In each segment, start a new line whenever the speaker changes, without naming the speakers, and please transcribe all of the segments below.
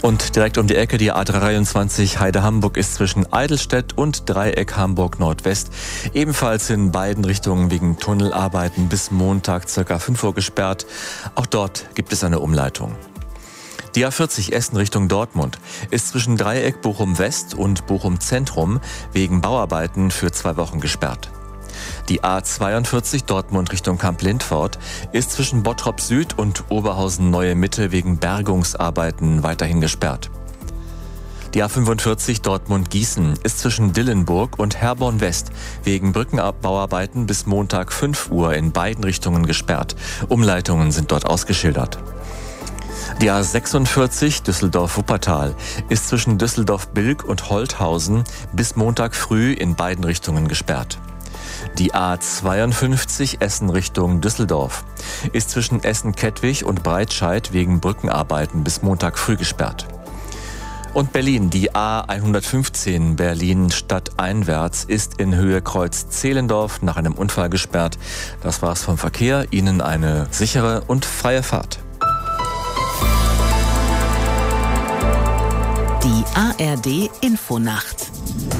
Und direkt um die Ecke die A23 Heide-Hamburg ist zwischen Eidelstedt und Dreieck Hamburg Nordwest ebenfalls in beiden Richtungen wegen Tunnelarbeiten bis Montag ca. 5 Uhr gesperrt. Auch dort gibt es eine Umleitung. Die A40 Essen Richtung Dortmund ist zwischen Dreieck Bochum West und Bochum Zentrum wegen Bauarbeiten für 2 Wochen gesperrt. Die A42 Dortmund Richtung Kamp-Lindfort ist zwischen Bottrop Süd und Oberhausen Neue Mitte wegen Bergungsarbeiten weiterhin gesperrt. Die A45 Dortmund Gießen ist zwischen Dillenburg und Herborn West wegen Brückenbauarbeiten bis Montag 5 Uhr in beiden Richtungen gesperrt. Umleitungen sind dort ausgeschildert. Die A46 Düsseldorf-Wuppertal ist zwischen Düsseldorf-Bilk und Holthausen bis Montag früh in beiden Richtungen gesperrt. Die A52 Essen Richtung Düsseldorf ist zwischen Essen-Kettwig und Breitscheid wegen Brückenarbeiten bis Montag früh gesperrt. Und Berlin, die A115 Berlin stadteinwärts ist in Höhe Kreuz Zehlendorf nach einem Unfall gesperrt. Das war's vom Verkehr. Ihnen eine sichere und freie Fahrt.
Die ARD Infonacht.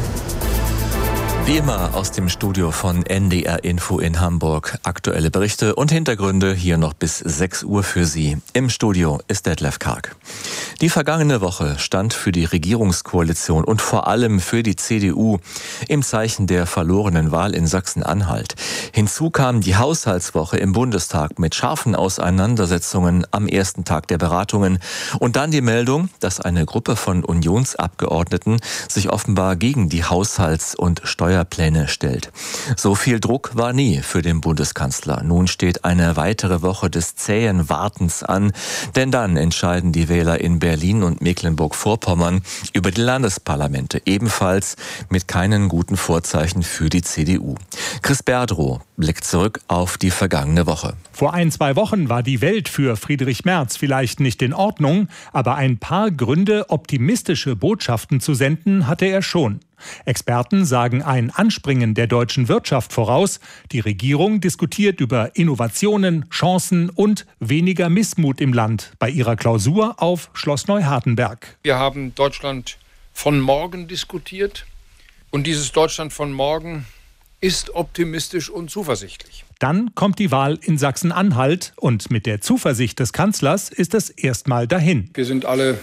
Wie immer aus dem Studio von NDR Info in Hamburg. Aktuelle Berichte und Hintergründe hier noch bis 6 Uhr für Sie. Im Studio ist Detlef Karg. Die vergangene Woche stand für die Regierungskoalition und vor allem für die CDU im Zeichen der verlorenen Wahl in Sachsen-Anhalt. Hinzu kam die Haushaltswoche im Bundestag mit scharfen Auseinandersetzungen am ersten Tag der Beratungen und dann die Meldung, dass eine Gruppe von Unionsabgeordneten sich offenbar gegen die Haushalts- und Steuerpläne stellt. So viel Druck war nie für den Bundeskanzler. Nun steht eine weitere Woche des zähen Wartens an, denn dann entscheiden die Wähler in Berlin und Mecklenburg-Vorpommern über die Landesparlamente, ebenfalls mit keinen guten Vorzeichen für die CDU. Chris Berdrow blickt zurück auf die vergangene Woche.
Vor 1-2 Wochen war die Welt für Friedrich Merz vielleicht nicht in Ordnung, aber ein paar Gründe, optimistische Botschaften zu senden, hatte er schon. Experten sagen ein Anspringen der deutschen Wirtschaft voraus. Die Regierung diskutiert über Innovationen, Chancen und weniger Missmut im Land bei ihrer Klausur auf Schloss Neuhardenberg.
Wir haben Deutschland von morgen diskutiert und dieses Deutschland von morgen ist optimistisch und zuversichtlich.
Dann kommt die Wahl in Sachsen-Anhalt und mit der Zuversicht des Kanzlers ist es erstmal dahin.
Wir sind alle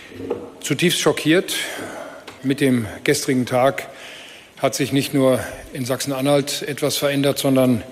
zutiefst schockiert. Mit dem gestrigen Tag hat sich nicht nur in Sachsen-Anhalt etwas verändert, sondern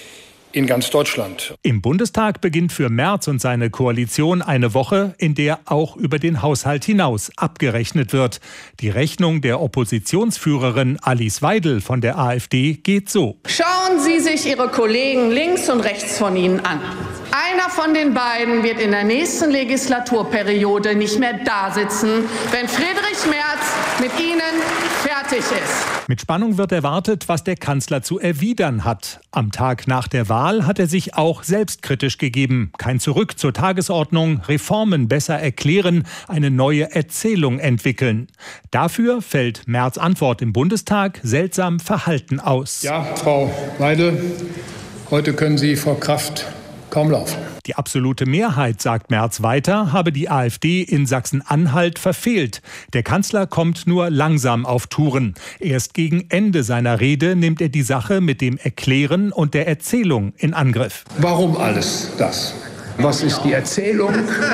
in ganz Deutschland.
Im Bundestag beginnt für Merz und seine Koalition eine Woche, in der auch über den Haushalt hinaus abgerechnet wird. Die Rechnung der Oppositionsführerin Alice Weidel von der AfD geht so.
Schauen Sie sich Ihre Kollegen links und rechts von Ihnen an. Einer von den beiden wird in der nächsten Legislaturperiode nicht mehr da sitzen, wenn Friedrich Merz mit Ihnen fertig ist.
Mit Spannung wird erwartet, was der Kanzler zu erwidern hat. Am Tag nach der Wahl hat er sich auch selbstkritisch gegeben. Kein Zurück zur Tagesordnung, Reformen besser erklären, eine neue Erzählung entwickeln. Dafür fällt Merz' Antwort im Bundestag seltsam verhalten aus.
Ja, Frau Weidel, heute können Sie vor Kraft kaum laufen.
Die absolute Mehrheit, sagt Merz weiter, habe die AfD in Sachsen-Anhalt verfehlt. Der Kanzler kommt nur langsam auf Touren. Erst gegen Ende seiner Rede nimmt er die Sache mit dem Erklären und der Erzählung in Angriff.
Warum alles das? Was ist die Erzählung?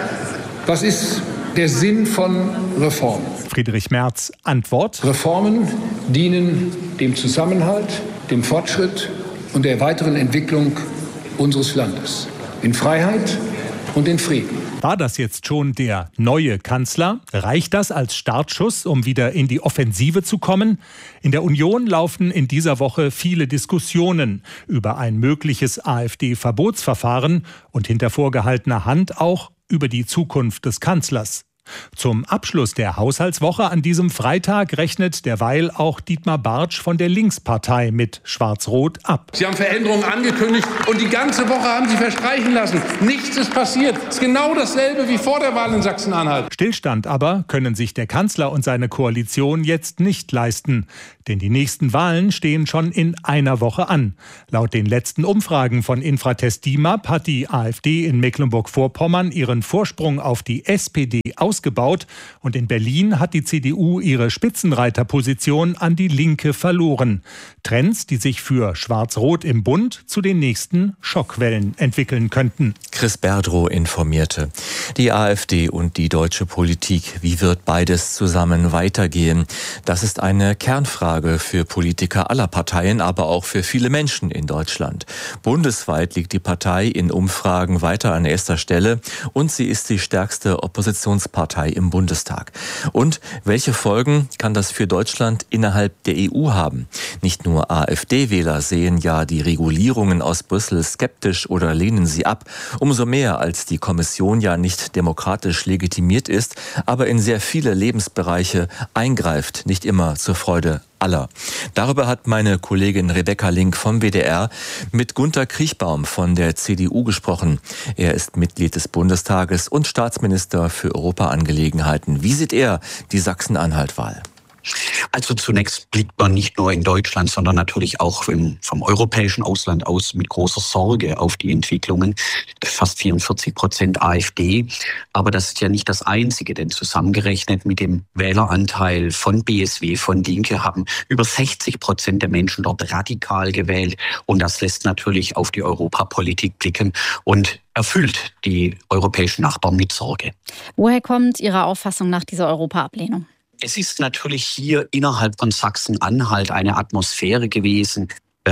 Was ist der Sinn von Reformen?
Friedrich Merz Antwort:
Reformen dienen dem Zusammenhalt, dem Fortschritt und der weiteren Entwicklung unseres Landes. In Freiheit und in Frieden.
War das jetzt schon der neue Kanzler? Reicht das als Startschuss, um wieder in die Offensive zu kommen? In der Union laufen in dieser Woche viele Diskussionen über ein mögliches AfD-Verbotsverfahren und hinter vorgehaltener Hand auch über die Zukunft des Kanzlers. Zum Abschluss der Haushaltswoche an diesem Freitag rechnet derweil auch Dietmar Bartsch von der Linkspartei mit Schwarz-Rot ab.
Sie haben Veränderungen angekündigt und die ganze Woche haben Sie verstreichen lassen. Nichts ist passiert. Es ist genau dasselbe wie vor der Wahl in Sachsen-Anhalt.
Stillstand aber können sich der Kanzler und seine Koalition jetzt nicht leisten. Denn die nächsten Wahlen stehen schon in einer Woche an. Laut den letzten Umfragen von Infratest DIMAP hat die AfD in Mecklenburg-Vorpommern ihren Vorsprung auf die SPD ausgebaut und in Berlin hat die CDU ihre Spitzenreiterposition an die Linke verloren. Trends, die sich für Schwarz-Rot im Bund zu den nächsten Schockwellen entwickeln könnten.
Chris Berdrow informierte. Die AfD und die deutsche Politik, wie wird beides zusammen weitergehen? Das ist eine Kernfrage für Politiker aller Parteien, aber auch für viele Menschen in Deutschland. Bundesweit liegt die Partei in Umfragen weiter an erster Stelle und sie ist die stärkste Oppositionspartei im Bundestag. Und welche Folgen kann das für Deutschland innerhalb der EU haben? Nicht nur AfD-Wähler sehen ja die Regulierungen aus Brüssel skeptisch oder lehnen sie ab. Umso mehr, als die Kommission ja nicht demokratisch legitimiert ist, aber in sehr viele Lebensbereiche eingreift, nicht immer zur Freude aller. Darüber hat meine Kollegin Rebecca Link vom WDR mit Gunter Kriechbaum von der CDU gesprochen. Er ist Mitglied des Bundestages und Staatsminister für Europaangelegenheiten. Wie sieht er die Sachsen-Anhalt-Wahl?
Also zunächst blickt man nicht nur in Deutschland, sondern natürlich auch vom europäischen Ausland aus mit großer Sorge auf die Entwicklungen. Fast 44% AfD. Aber das ist ja nicht das Einzige, denn zusammengerechnet mit dem Wähleranteil von BSW, von Linke, haben über 60% der Menschen dort radikal gewählt. Und das lässt natürlich auf die Europapolitik blicken und erfüllt die europäischen Nachbarn mit Sorge.
Woher kommt Ihrer Auffassung nach diese Europa-Ablehnung?
Es ist natürlich hier innerhalb von Sachsen-Anhalt eine Atmosphäre gewesen.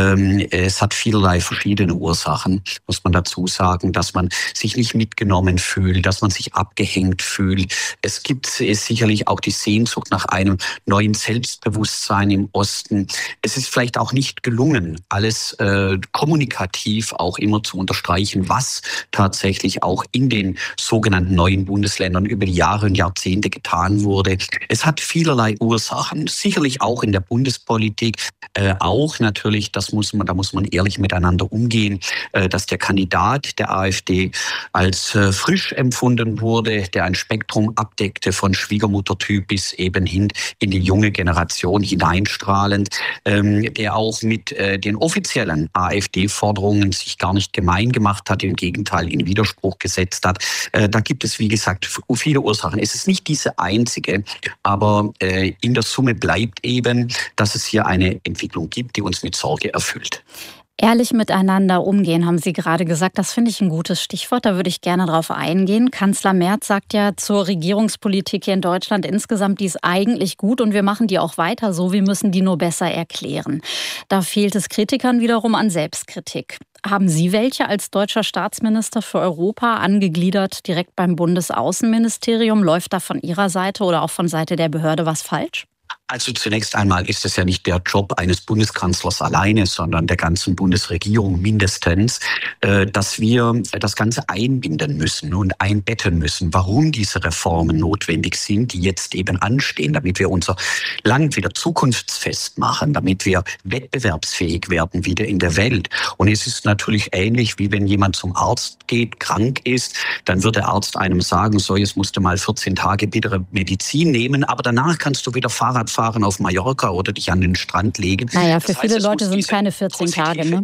Es hat vielerlei verschiedene Ursachen, muss man dazu sagen, dass man sich nicht mitgenommen fühlt, dass man sich abgehängt fühlt. Es gibt sicherlich auch die Sehnsucht nach einem neuen Selbstbewusstsein im Osten. Es ist vielleicht auch nicht gelungen, alles kommunikativ auch immer zu unterstreichen, was tatsächlich auch in den sogenannten neuen Bundesländern über die Jahre und Jahrzehnte getan wurde. Es hat vielerlei Ursachen, sicherlich auch in der Bundespolitik, auch natürlich, da muss man ehrlich miteinander umgehen, dass der Kandidat der AfD als frisch empfunden wurde, der ein Spektrum abdeckte von Schwiegermuttertyp bis eben hin in die junge Generation hineinstrahlend, der auch mit den offiziellen AfD-Forderungen sich gar nicht gemein gemacht hat, im Gegenteil in Widerspruch gesetzt hat. Da gibt es, wie gesagt, viele Ursachen. Es ist nicht diese einzige, aber in der Summe bleibt eben, dass es hier eine Entwicklung gibt, die uns mit Sorge erfüllt.
Ehrlich miteinander umgehen, haben Sie gerade gesagt. Das finde ich ein gutes Stichwort. Da würde ich gerne drauf eingehen. Kanzler Merz sagt ja zur Regierungspolitik hier in Deutschland insgesamt, die ist eigentlich gut und wir machen die auch weiter so. Wir müssen die nur besser erklären. Da fehlt es Kritikern wiederum an Selbstkritik. Haben Sie welche als deutscher Staatsminister für Europa, angegliedert direkt beim Bundesaußenministerium? Läuft da von Ihrer Seite oder auch von Seite der Behörde was falsch?
Also zunächst einmal ist es ja nicht der Job eines Bundeskanzlers alleine, sondern der ganzen Bundesregierung mindestens, dass wir das Ganze einbinden müssen und einbetten müssen, warum diese Reformen notwendig sind, die jetzt eben anstehen, damit wir unser Land wieder zukunftsfest machen, damit wir wettbewerbsfähig werden wieder in der Welt. Und es ist natürlich ähnlich, wie wenn jemand zum Arzt geht, krank ist, dann wird der Arzt einem sagen, so, jetzt musst du mal 14 Tage bittere Medizin nehmen, aber danach kannst du wieder Fahrrad fahren auf Mallorca oder dich an den Strand legen.
Naja, für viele Leute sind es keine 14 Tage, ne?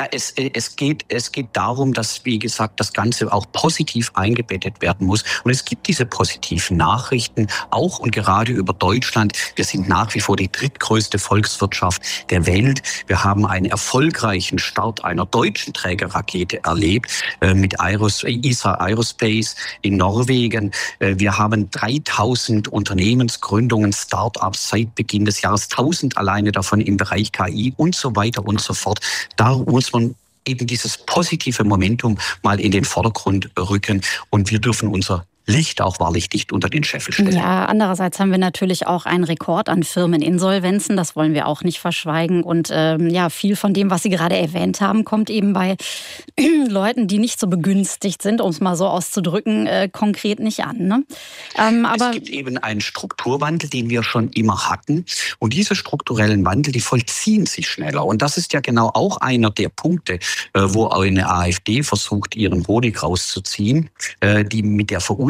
Es geht darum, dass, wie gesagt, das Ganze auch positiv eingebettet werden muss. Und es gibt diese positiven Nachrichten, auch und gerade über Deutschland. Wir sind nach wie vor die drittgrößte Volkswirtschaft der Welt. Wir haben einen erfolgreichen Start einer deutschen Trägerrakete erlebt, mit ESA Aerospace in Norwegen. Wir haben 3000 Unternehmensgründungen, Start-ups seit Beginn des Jahres, 1000 alleine davon im Bereich KI und so weiter und so fort. Da muss man eben dieses positive Momentum mal in den Vordergrund rücken und wir dürfen unser Licht auch wahrlich dicht unter den Scheffel stellen.
Ja, andererseits haben wir natürlich auch einen Rekord an Firmeninsolvenzen, das wollen wir auch nicht verschweigen. Und viel von dem, was Sie gerade erwähnt haben, kommt eben bei Leuten, die nicht so begünstigt sind, um es mal so auszudrücken, konkret nicht an. Ne? Aber
es gibt eben einen Strukturwandel, den wir schon immer hatten. Und diese strukturellen Wandel, die vollziehen sich schneller. Und das ist ja genau auch einer der Punkte, wo eine AfD versucht, ihren Honig rauszuziehen, die mit der Verunsicherung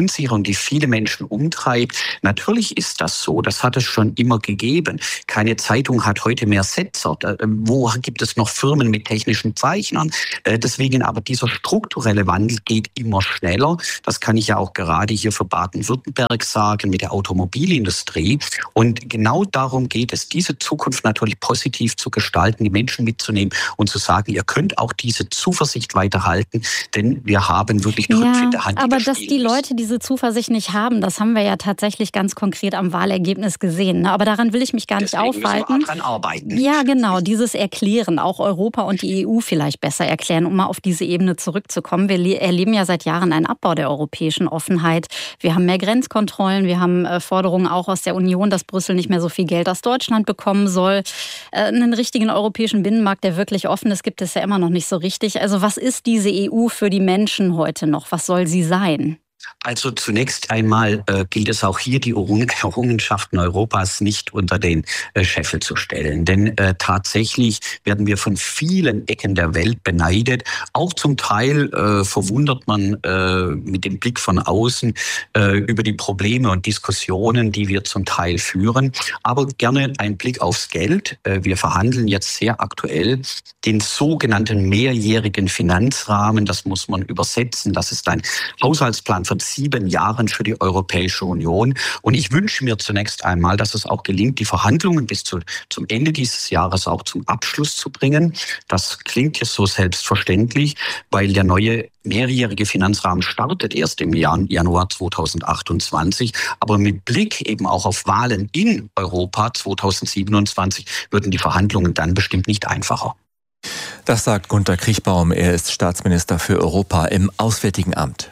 Verunsicherung, die viele Menschen umtreibt. Natürlich ist das so. Das hat es schon immer gegeben. Keine Zeitung hat heute mehr Setzer. Wo gibt es noch Firmen mit technischen Zeichnern? Deswegen aber dieser strukturelle Wandel geht immer schneller. Das kann ich ja auch gerade hier für Baden-Württemberg sagen mit der Automobilindustrie. Und genau darum geht es, diese Zukunft natürlich positiv zu gestalten, die Menschen mitzunehmen und zu sagen, ihr könnt auch diese Zuversicht weiterhalten, denn wir haben wirklich Trümpfe in der Hand.
Aber dass die Leute diese Zuversicht nicht haben, das haben wir ja tatsächlich ganz konkret am Wahlergebnis gesehen. Aber daran will ich mich gar nicht aufhalten.
Müssen wir dran arbeiten.
Ja, genau, dieses Erklären, auch Europa und die EU vielleicht besser erklären, um mal auf diese Ebene zurückzukommen. Wir erleben ja seit Jahren einen Abbau der europäischen Offenheit. Wir haben mehr Grenzkontrollen, wir haben Forderungen auch aus der Union, dass Brüssel nicht mehr so viel Geld aus Deutschland bekommen soll. Einen richtigen europäischen Binnenmarkt, der wirklich offen ist, gibt es ja immer noch nicht so richtig. Also was ist diese EU für die Menschen heute noch? Was soll sie sein?
Also zunächst einmal gilt es auch hier, die Errungenschaften Europas nicht unter den Scheffel zu stellen. Denn tatsächlich werden wir von vielen Ecken der Welt beneidet. Auch zum Teil verwundert man mit dem Blick von außen über die Probleme und Diskussionen, die wir zum Teil führen. Aber gerne ein Blick aufs Geld. Wir verhandeln jetzt sehr aktuell den sogenannten mehrjährigen Finanzrahmen. Das muss man übersetzen. Das ist ein Haushaltsplan von 7 Jahren für die Europäische Union. Und ich wünsche mir zunächst einmal, dass es auch gelingt, die Verhandlungen bis zum Ende dieses Jahres auch zum Abschluss zu bringen. Das klingt jetzt so selbstverständlich, weil der neue mehrjährige Finanzrahmen startet erst im Januar 2028. Aber mit Blick eben auch auf Wahlen in Europa 2027 würden die Verhandlungen dann bestimmt nicht einfacher.
Das sagt Gunter Kriechbaum. Er ist Staatsminister für Europa im Auswärtigen Amt.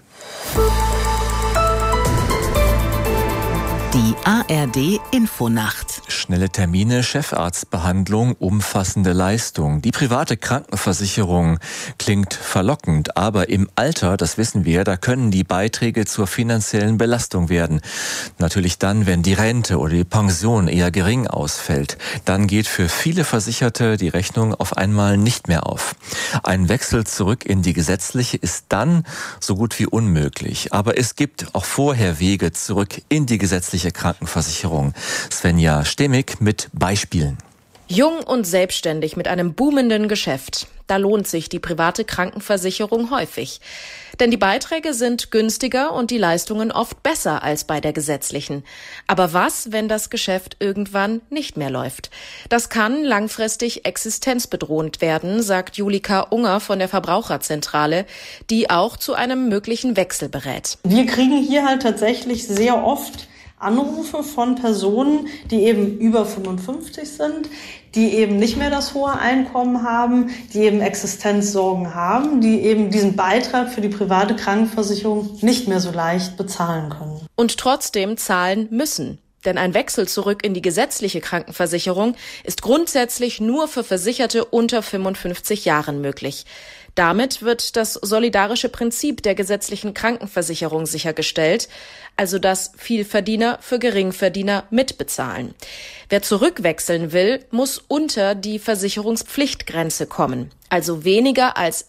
Die ARD Infonacht.
Schnelle Termine, Chefarztbehandlung, umfassende Leistung. Die private Krankenversicherung klingt verlockend, aber im Alter, das wissen wir, da können die Beiträge zur finanziellen Belastung werden. Natürlich dann, wenn die Rente oder die Pension eher gering ausfällt. Dann geht für viele Versicherte die Rechnung auf einmal nicht mehr auf. Ein Wechsel zurück in die gesetzliche ist dann so gut wie unmöglich. Aber es gibt auch vorher Wege zurück in die gesetzliche Krankenversicherung. Svenja Stemmig mit Beispielen.
Jung und selbstständig mit einem boomenden Geschäft. Da lohnt sich die private Krankenversicherung häufig. Denn die Beiträge sind günstiger und die Leistungen oft besser als bei der gesetzlichen. Aber was, wenn das Geschäft irgendwann nicht mehr läuft? Das kann langfristig existenzbedrohend werden, sagt Julika Unger von der Verbraucherzentrale, die auch zu einem möglichen Wechsel berät.
Wir kriegen hier halt tatsächlich sehr oft Anrufe von Personen, die eben über 55 sind, die eben nicht mehr das hohe Einkommen haben, die eben Existenzsorgen haben, die eben diesen Beitrag für die private Krankenversicherung nicht mehr so leicht bezahlen können.
Und trotzdem zahlen müssen. Denn ein Wechsel zurück in die gesetzliche Krankenversicherung ist grundsätzlich nur für Versicherte unter 55 Jahren möglich. Damit wird das solidarische Prinzip der gesetzlichen Krankenversicherung sichergestellt, also dass Vielverdiener für Geringverdiener mitbezahlen. Wer zurückwechseln will, muss unter die Versicherungspflichtgrenze kommen, also weniger als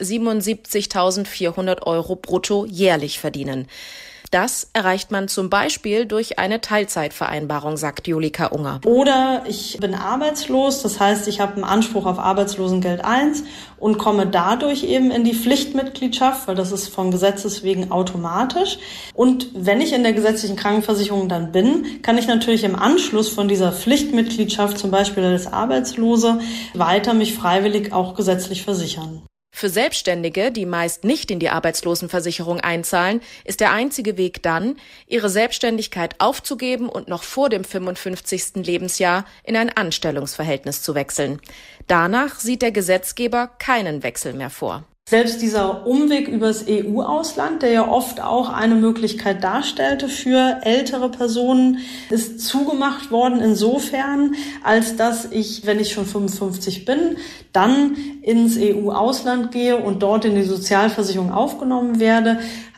77.400 € brutto jährlich verdienen. Das erreicht man zum Beispiel durch eine Teilzeitvereinbarung, sagt Julika Unger.
Oder ich bin arbeitslos, das heißt, ich habe einen Anspruch auf Arbeitslosengeld 1 und komme dadurch eben in die Pflichtmitgliedschaft, weil das ist von Gesetzes wegen automatisch. Und wenn ich in der gesetzlichen Krankenversicherung dann bin, kann ich natürlich im Anschluss von dieser Pflichtmitgliedschaft, zum Beispiel als Arbeitslose, weiter mich freiwillig auch gesetzlich versichern.
Für Selbstständige, die meist nicht in die Arbeitslosenversicherung einzahlen, ist der einzige Weg dann, ihre Selbstständigkeit aufzugeben und noch vor dem 55. Lebensjahr in ein Anstellungsverhältnis zu wechseln. Danach sieht der Gesetzgeber keinen Wechsel mehr vor.
Selbst dieser Umweg übers EU-Ausland, der ja oft auch eine Möglichkeit darstellte für ältere Personen, ist zugemacht worden insofern, als dass ich, wenn ich schon 55 bin, dann ins EU-Ausland gehe und dort in die Sozialversicherung aufgenommen werde,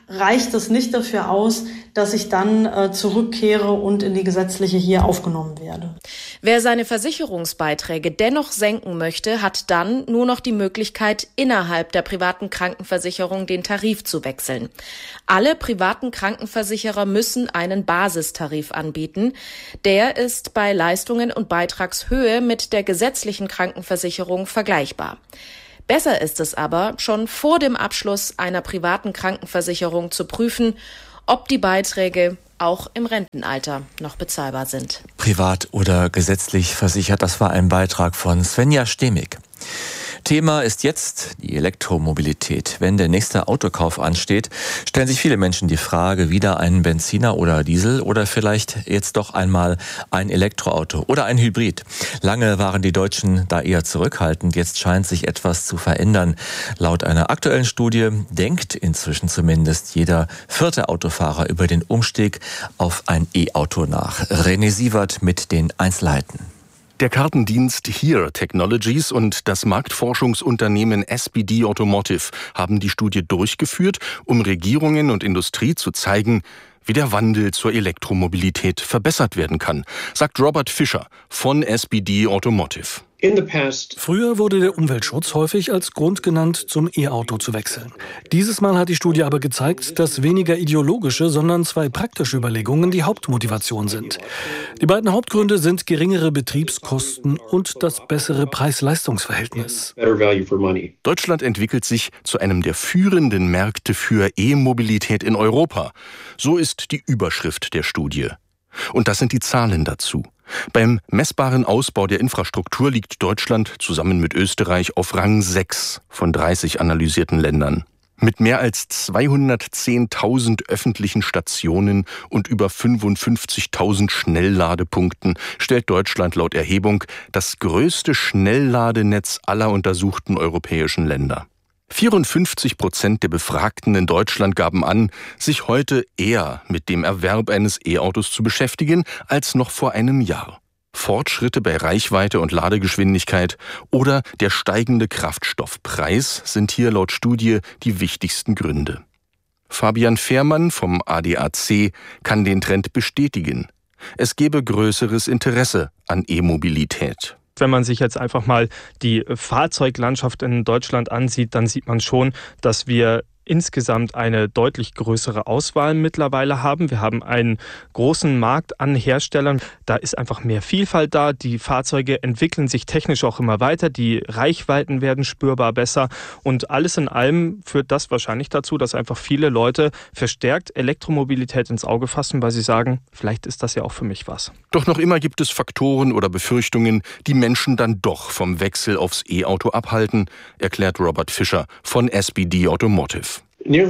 reicht es nicht dafür aus, dass ich dann zurückkehre und in die gesetzliche hier aufgenommen werde.
Wer seine Versicherungsbeiträge dennoch senken möchte, hat dann nur noch die Möglichkeit, innerhalb der privaten Krankenversicherung den Tarif zu wechseln. Alle privaten Krankenversicherer müssen einen Basistarif anbieten. Der ist bei Leistungen und Beitragshöhe mit der gesetzlichen Krankenversicherung vergleichbar. Besser ist es aber, schon vor dem Abschluss einer privaten Krankenversicherung zu prüfen, ob die Beiträge auch im Rentenalter noch bezahlbar sind.
Privat oder gesetzlich versichert, das war ein Beitrag von Svenja Stemig. Thema ist jetzt die Elektromobilität. Wenn der nächste Autokauf ansteht, stellen sich viele Menschen die Frage, wieder einen Benziner oder Diesel oder vielleicht jetzt doch einmal ein Elektroauto oder ein Hybrid. Lange waren die Deutschen da eher zurückhaltend. Jetzt scheint sich etwas zu verändern. Laut einer aktuellen Studie denkt inzwischen zumindest jeder 4. Autofahrer über den Umstieg auf ein E-Auto nach. René Sievert mit den Einzelheiten.
Der Kartendienst HERE Technologies und das Marktforschungsunternehmen SPD Automotive haben die Studie durchgeführt, um Regierungen und Industrie zu zeigen, wie der Wandel zur Elektromobilität verbessert werden kann, sagt Robert Fischer von SPD Automotive.
Früher wurde der Umweltschutz häufig als Grund genannt, zum E-Auto zu wechseln. Dieses Mal hat die Studie aber gezeigt, dass weniger ideologische, sondern 2 praktische Überlegungen die Hauptmotivation sind. Die beiden Hauptgründe sind geringere Betriebskosten und das bessere Preis-Leistungs-Verhältnis.
Deutschland entwickelt sich zu einem der führenden Märkte für E-Mobilität in Europa. So ist die Überschrift der Studie. Und das sind die Zahlen dazu. Beim messbaren Ausbau der Infrastruktur liegt Deutschland zusammen mit Österreich auf Rang 6 von 30 analysierten Ländern. Mit mehr als 210.000 öffentlichen Stationen und über 55.000 Schnellladepunkten stellt Deutschland laut Erhebung das größte Schnellladenetz aller untersuchten europäischen Länder. 54% der Befragten in Deutschland gaben an, sich heute eher mit dem Erwerb eines E-Autos zu beschäftigen als noch vor einem Jahr. Fortschritte bei Reichweite und Ladegeschwindigkeit oder der steigende Kraftstoffpreis sind hier laut Studie die wichtigsten Gründe. Fabian Fehrmann vom ADAC kann den Trend bestätigen. Es gebe größeres Interesse an E-Mobilität.
Wenn man sich jetzt einfach mal die Fahrzeuglandschaft in Deutschland ansieht, dann sieht man schon, dass wir insgesamt eine deutlich größere Auswahl mittlerweile haben. Wir haben einen großen Markt an Herstellern. Da ist einfach mehr Vielfalt da. Die Fahrzeuge entwickeln sich technisch auch immer weiter. Die Reichweiten werden spürbar besser. Und alles in allem führt das wahrscheinlich dazu, dass einfach viele Leute verstärkt Elektromobilität ins Auge fassen, weil sie sagen, vielleicht ist das ja auch für mich was.
Doch noch immer gibt es Faktoren oder Befürchtungen, die Menschen dann doch vom Wechsel aufs E-Auto abhalten, erklärt Robert Fischer von SPD Automotive.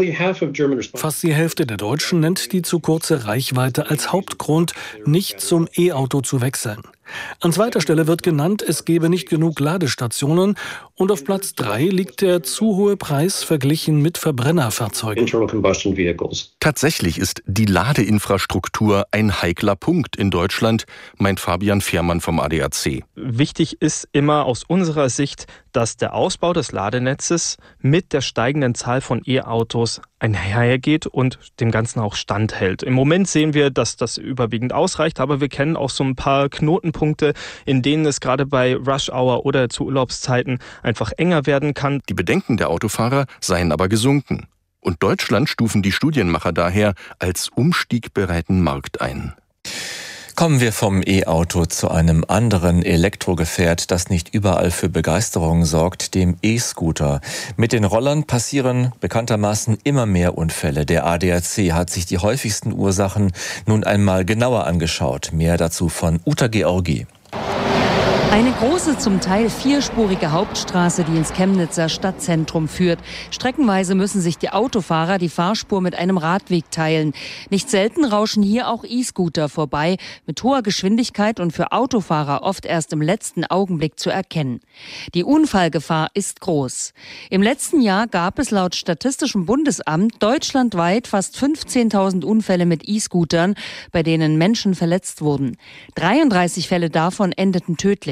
Fast die Hälfte der Deutschen nennt die zu kurze Reichweite als Hauptgrund, nicht zum E-Auto zu wechseln. An zweiter Stelle wird genannt, es gebe nicht genug Ladestationen und auf Platz 3 liegt der zu hohe Preis verglichen mit Verbrennerfahrzeugen.
Tatsächlich ist die Ladeinfrastruktur ein heikler Punkt in Deutschland, meint Fabian Fehrmann vom ADAC.
Wichtig ist immer aus unserer Sicht, dass der Ausbau des Ladenetzes mit der steigenden Zahl von E-Autos einhergeht und dem Ganzen auch standhält. Im Moment sehen wir, dass das überwiegend ausreicht, aber wir kennen auch so ein paar Knotenpunkte, in denen es gerade bei Rush Hour oder zu Urlaubszeiten einfach enger werden kann.
Die Bedenken der Autofahrer seien aber gesunken. Und Deutschland stufen die Studienmacher daher als umstiegbereiten Markt ein.
Kommen wir vom E-Auto zu einem anderen Elektrogefährt, das nicht überall für Begeisterung sorgt, dem E-Scooter. Mit den Rollern passieren bekanntermaßen immer mehr Unfälle. Der ADAC hat sich die häufigsten Ursachen nun einmal genauer angeschaut. Mehr dazu von Uta Georgi.
Eine große, zum Teil vierspurige Hauptstraße, die ins Chemnitzer Stadtzentrum führt. Streckenweise müssen sich die Autofahrer die Fahrspur mit einem Radweg teilen. Nicht selten rauschen hier auch E-Scooter vorbei, mit hoher Geschwindigkeit und für Autofahrer oft erst im letzten Augenblick zu erkennen. Die Unfallgefahr ist groß. Im letzten Jahr gab es laut Statistischem Bundesamt deutschlandweit fast 15.000 Unfälle mit E-Scootern, bei denen Menschen verletzt wurden. 33 Fälle davon endeten tödlich.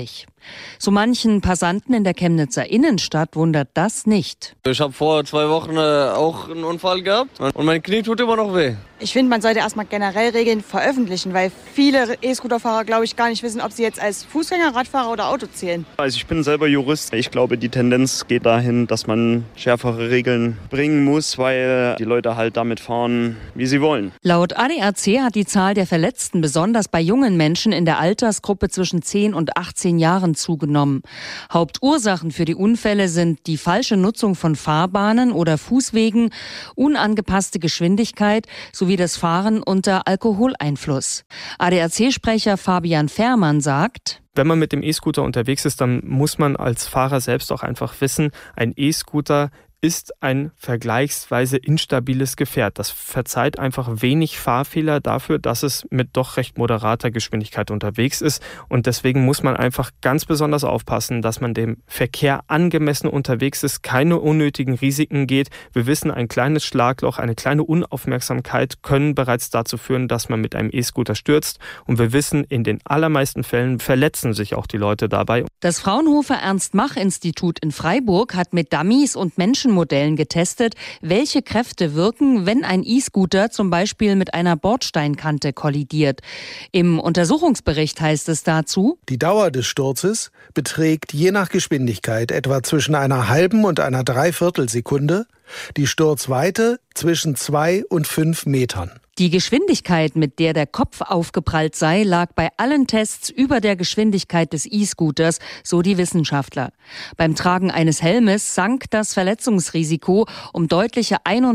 gefährlich. So manchen Passanten in der Chemnitzer Innenstadt wundert das nicht.
Ich habe vor 2 Wochen auch einen Unfall gehabt und mein Knie tut immer noch weh.
Ich finde, man sollte erstmal generell Regeln veröffentlichen, weil viele E-Scooter-Fahrer, glaube ich, gar nicht wissen, ob sie jetzt als Fußgänger, Radfahrer oder Auto zählen.
Also ich bin selber Jurist. Ich glaube, die Tendenz geht dahin, dass man schärfere Regeln bringen muss, weil die Leute halt damit fahren, wie sie wollen.
Laut ADAC hat die Zahl der Verletzten besonders bei jungen Menschen in der Altersgruppe zwischen 10 und 18 Jahren zugenommen. Hauptursachen für die Unfälle sind die falsche Nutzung von Fahrbahnen oder Fußwegen, unangepasste Geschwindigkeit sowie das Fahren unter Alkoholeinfluss. ADAC-Sprecher Fabian Fährmann sagt:
Wenn man mit dem E-Scooter unterwegs ist, dann muss man als Fahrer selbst auch einfach wissen, ein E-Scooter ist ein vergleichsweise instabiles Gefährt. Das verzeiht einfach wenig Fahrfehler dafür, dass es mit doch recht moderater Geschwindigkeit unterwegs ist. Und deswegen muss man einfach ganz besonders aufpassen, dass man dem Verkehr angemessen unterwegs ist, keine unnötigen Risiken geht. Wir wissen, ein kleines Schlagloch, eine kleine Unaufmerksamkeit können bereits dazu führen, dass man mit einem E-Scooter stürzt. Und wir wissen, in den allermeisten Fällen verletzen sich auch die Leute dabei.
Das Fraunhofer Ernst-Mach-Institut in Freiburg hat mit Dummies und Menschenmodellen getestet, welche Kräfte wirken, wenn ein E-Scooter zum Beispiel mit einer Bordsteinkante kollidiert. Im Untersuchungsbericht heißt es dazu:
Die Dauer des Sturzes beträgt je nach Geschwindigkeit etwa zwischen einer halben und einer Dreiviertelsekunde, die Sturzweite zwischen 2 und 5 Metern.
Die Geschwindigkeit, mit der der Kopf aufgeprallt sei, lag bei allen Tests über der Geschwindigkeit des E-Scooters, so die Wissenschaftler. Beim Tragen eines Helmes sank das Verletzungsrisiko um deutliche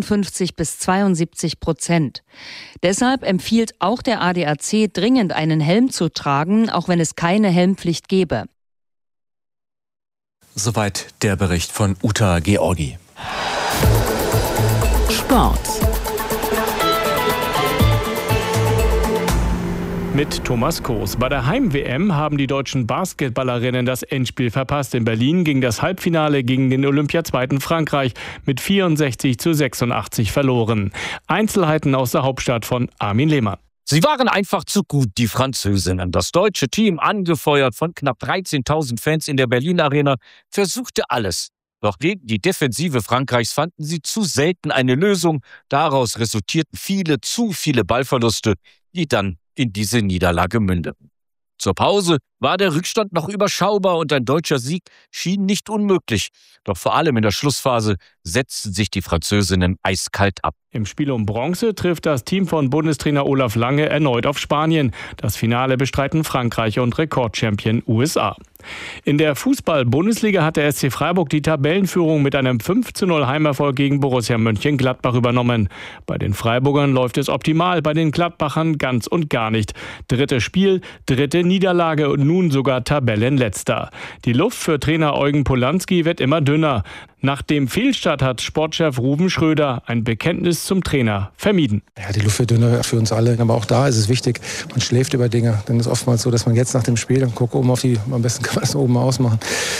51-72%. Deshalb empfiehlt auch der ADAC dringend, einen Helm zu tragen, auch wenn es keine Helmpflicht gäbe.
Soweit der Bericht von Uta Georgi.
Sport.
Mit Thomas Koos. Bei der Heim-WM haben die deutschen Basketballerinnen das Endspiel verpasst. In Berlin ging das Halbfinale gegen den Olympiazweiten Frankreich mit 64-86 verloren. Einzelheiten aus der Hauptstadt von Armin Lehmann.
Sie waren einfach zu gut, die Französinnen. Das deutsche Team, angefeuert von knapp 13.000 Fans in der Berlin Arena, versuchte alles. Doch gegen die Defensive Frankreichs fanden sie zu selten eine Lösung. Daraus resultierten zu viele Ballverluste, die dann in diese Niederlage mündeten. Zur Pause war der Rückstand noch überschaubar und ein deutscher Sieg schien nicht unmöglich. Doch vor allem in der Schlussphase setzten sich die Französinnen eiskalt ab.
Im Spiel um Bronze trifft das Team von Bundestrainer Olaf Lange erneut auf Spanien. Das Finale bestreiten Frankreich und Rekordchampion USA. In der Fußball-Bundesliga hat der SC Freiburg die Tabellenführung mit einem 5:0 Heimerfolg gegen Borussia Mönchengladbach übernommen. Bei den Freiburgern läuft es optimal, bei den Gladbachern ganz und gar nicht. Drittes Spiel, dritte Niederlage und nun sogar Tabellenletzter. Die Luft für Trainer Eugen Polanski wird immer dünner. Nach dem Fehlstart hat Sportchef Ruven Schröder ein Bekenntnis zum Trainer vermieden.
Ja, die Luft wird dünner für uns alle, aber auch da ist es wichtig, man schläft über Dinge. Denn es ist oftmals so, dass man jetzt nach dem Spiel, dann guckt oben auf die, am besten kann man es oben ausmachen.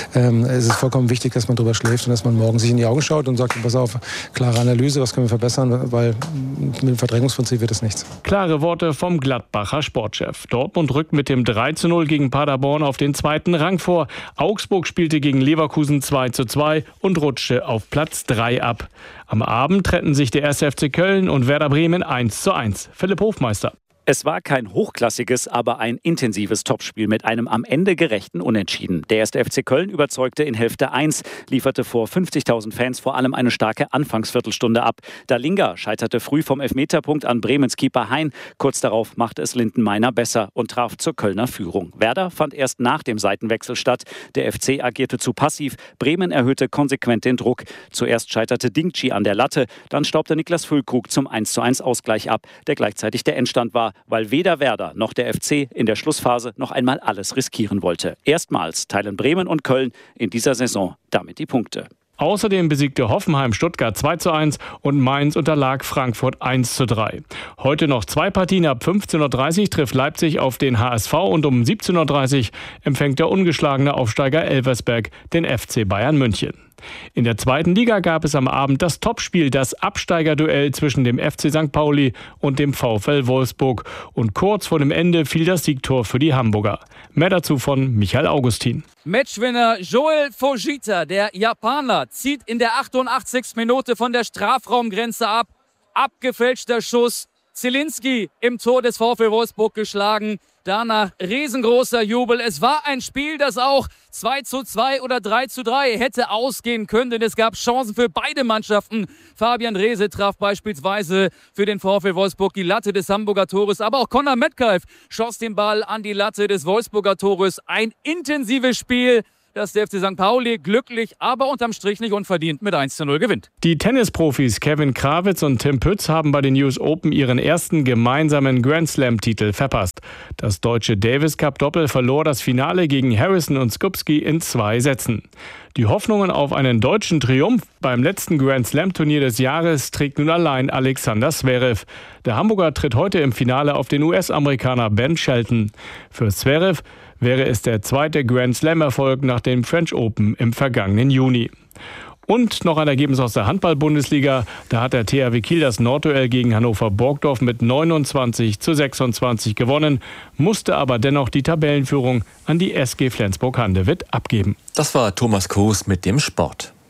Es ist vollkommen wichtig, dass man drüber schläft und dass man morgen sich in die Augen schaut und sagt, pass auf, klare Analyse, was können wir verbessern, weil mit dem Verdrängungsprinzip wird es nichts.
Klare Worte vom Gladbacher Sportchef. Dortmund rückt mit dem 3:0 gegen Paderborn auf den zweiten Rang vor. Augsburg spielte gegen Leverkusen 2:2 und rutschte auf Platz 3 ab. Am Abend trennten sich der 1. FC Köln und Werder Bremen 1:1. Philipp Hofmeister.
Es war kein hochklassiges, aber ein intensives Topspiel mit einem am Ende gerechten Unentschieden. Der 1. FC Köln überzeugte in Hälfte 1, lieferte vor 50.000 Fans vor allem eine starke Anfangsviertelstunde ab. Dalinga scheiterte früh vom Elfmeterpunkt an Bremens Keeper Hein. Kurz darauf machte es Lindenmeiner besser und traf zur Kölner Führung. Werder fand erst nach dem Seitenwechsel statt. Der FC agierte zu passiv. Bremen erhöhte konsequent den Druck. Zuerst scheiterte Dingchi an der Latte, dann staubte Niklas Füllkrug zum 1:1 Ausgleich ab, der gleichzeitig der Endstand war, weil weder Werder noch der FC in der Schlussphase noch einmal alles riskieren wollte. Erstmals teilen Bremen und Köln in dieser Saison damit die Punkte.
Außerdem besiegte Hoffenheim Stuttgart 2:1 und Mainz unterlag Frankfurt 1:3. Heute noch 2 Partien. Ab 15:30 Uhr trifft Leipzig auf den HSV und um 17:30 Uhr empfängt der ungeschlagene Aufsteiger Elversberg den FC Bayern München. In der zweiten Liga gab es am Abend das Topspiel, das Absteigerduell zwischen dem FC St. Pauli und dem VfL Wolfsburg. Und kurz vor dem Ende fiel das Siegtor für die Hamburger. Mehr dazu von Michael Augustin.
Matchwinner Joel Fujita, der Japaner, zieht in der 88. Minute von der Strafraumgrenze ab. Abgefälschter Schuss. Zielinski im Tor des VfL Wolfsburg geschlagen. Danach riesengroßer Jubel. Es war ein Spiel, das auch 2:2 oder 3:3 hätte ausgehen können, denn es gab Chancen für beide Mannschaften. Fabian Reese traf beispielsweise für den VfL Wolfsburg die Latte des Hamburger Tores, aber auch Conor Metcalf schoss den Ball an die Latte des Wolfsburger Tores. Ein intensives Spiel, dass der FC St. Pauli glücklich, aber unterm Strich nicht unverdient mit 1:0 gewinnt.
Die Tennisprofis Kevin Krawitz und Tim Pütz haben bei den US Open ihren ersten gemeinsamen Grand Slam-Titel verpasst. Das deutsche Davis Cup-Doppel verlor das Finale gegen Harrison und Skupski in 2 Sätzen. Die Hoffnungen auf einen deutschen Triumph beim letzten Grand Slam-Turnier des Jahres trägt nun allein Alexander Zverev. Der Hamburger tritt heute im Finale auf den US-Amerikaner Ben Shelton. Für Zverev wäre es der zweite Grand Slam-Erfolg nach dem French Open im vergangenen Juni. Und noch ein Ergebnis aus der Handball-Bundesliga. Da hat der THW Kiel das Nordduell gegen Hannover Burgdorf mit 29:26 gewonnen, musste aber dennoch die Tabellenführung an die SG Flensburg-Handewitt abgeben.
Das war Thomas Kroos mit dem Sport.